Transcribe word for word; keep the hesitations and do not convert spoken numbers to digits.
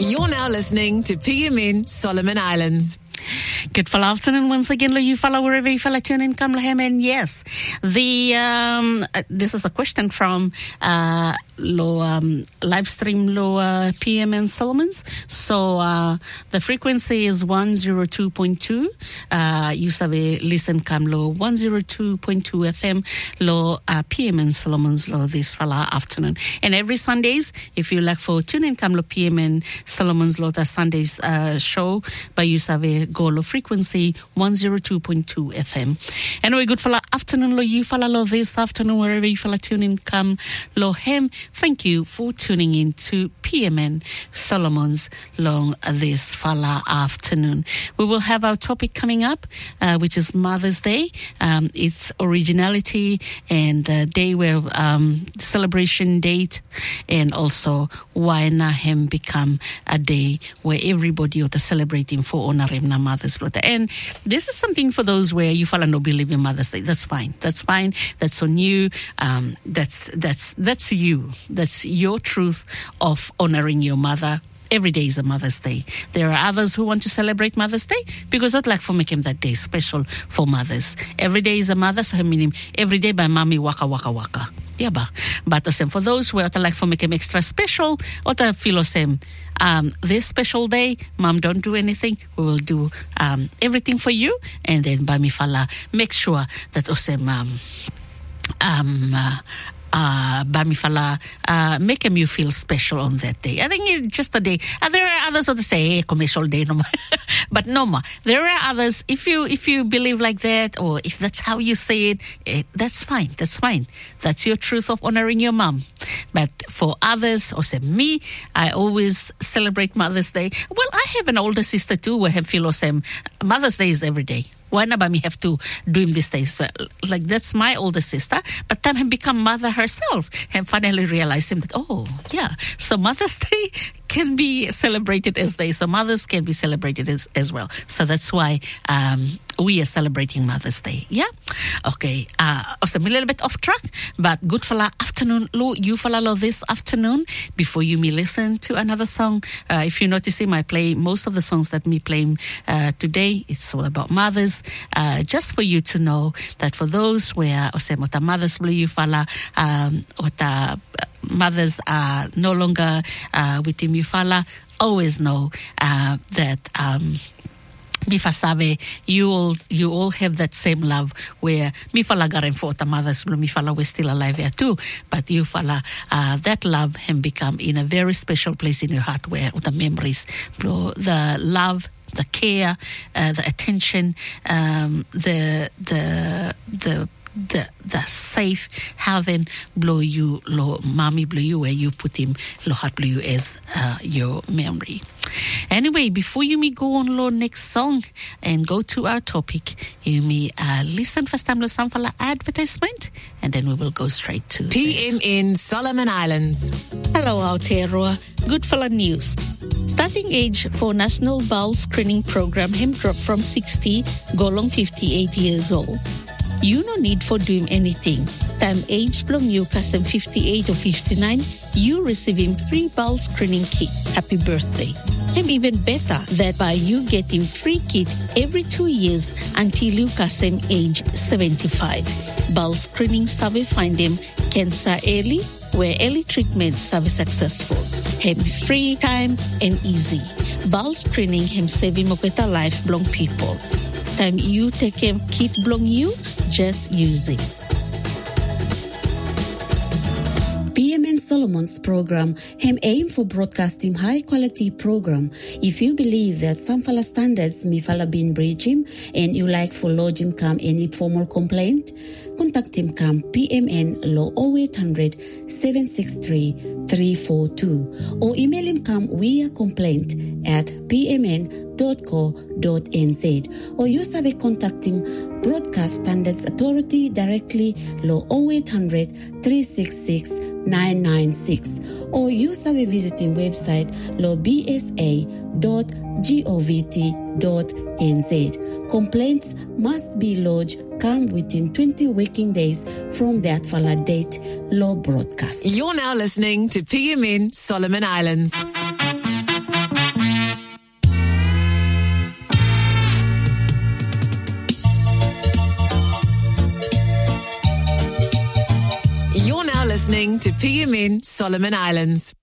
You're now listening to P M N Solomon Islands. Good fall afternoon once again, lo you follow wherever you follow tune in, come lahem, and yes, the um, uh, this is a question from uh, lo um, live stream lo uh, P M N Solomons. So uh, the frequency is one oh two point two. Uh, you sabe listen come lo one oh two point two F M lo uh, P M N Solomons lo this fall afternoon, and every Sundays if you like for tune in come lo P M N Solomons lo the Sundays uh, show, but you sabe go lo frequency one oh two point two F M. Anyway, good fella afternoon lo you fella lo this afternoon wherever you fella tune in come lo hem. Thank you for tuning in to P M N Solomons long this fella afternoon. We will have our topic coming up, uh, which is Mother's Day. Um, it's originality and the day where um, celebration date, and also why na hem become a day where everybody ought to celebrating for honoring na Mother's Day. And this is something for those where you follow no believe in Mother's Day. That's fine. That's fine. That's on you. Um, that's that's that's you. That's your truth of honoring your mother. Every day is a Mother's Day. There are others who want to celebrate Mother's Day because I'd like for making that day special for mothers. Every day is a mother, so I mean every day by mommy waka waka waka. Yeah, ba. But for those who would like for make them extra special, or to feel same. Um, this special day, Mom, don't do anything. We will do um, everything for you, and then by me fala make sure that osem um um. Uh, Uh, Bamifala, uh, make him you feel special on that day. I think it's just a day. Uh, there are others who say, hey, commercial day, no more. But no more. There are others, if you if you believe like that, or if that's how you say it, it, that's fine. That's fine. That's your truth of honoring your mom. But for others, or say me, I always celebrate Mother's Day. Well, I have an older sister too, where I feel same. Mother's Day is every day. Why not me have to do him these days? Like, that's my older sister, but time him become mother herself and finally realize him that, oh, yeah, so Mother's Day can be celebrated as day, so mothers can be celebrated as, as well. So that's why um, we are celebrating Mother's Day, yeah? Okay, uh, also a little bit off track, but good fella afternoon, lo, you fella lo this afternoon, before you me listen to another song. Uh, if you notice him, I play most of the songs that me playing uh, today, it's all about mothers. Uh, just for you to know that for those where ose mota mothers blue you fala um ota mothers are no longer uh, with him you fala, always know uh, that um Mifasabe, you all you all have that same love where Mifala garen for the mothers blue Mifala we're still alive here too, but you fala uh, that love can become in a very special place in your heart where the memories blow the love, the care, uh, the attention, um, the the the the the safe having blow you lo mommy blow you where you put him lo heart blow you as uh, your memory. Anyway, before you may go on lo next song and go to our topic, you may uh, listen first time lo samfala advertisement, and then we will go straight to P M N Solomon Islands. Hello Aotearoa, good fella news. Starting age for National Bowel Screening Program him drop from sixty go long fifty-eight years old. You no need for doing anything. Time age from you custom fifty-eight or fifty-nine, you receiving free bowel screening kit. Happy birthday. Him even better that by you getting free kit every two years until you custom age seventy-five. Bowel screening survey find them cancer early, where early treatments survey successful. Him free time and easy. Bowel screening him saving moketa life belong people. Time you take him kit belong you, just use it. P M N Solomon's program him aim for broadcasting high quality program. If you believe that some fala standards may fala been breach him and you like for lodge him come any formal complaint, contact him come P M N law oh eight hundred, seven six three, three four two or email him come via complaint at p m n dot co dot n z or use have a contact him Broadcast Standards Authority directly law oh eight hundred, three six six, nine nine six or use have a visiting website law b s a dot govt dot n z. Complaints must be lodged come within twenty working days from that fala date law broadcast. You're now listening to P M N Solomon Islands. You're now listening to P M N Solomon Islands.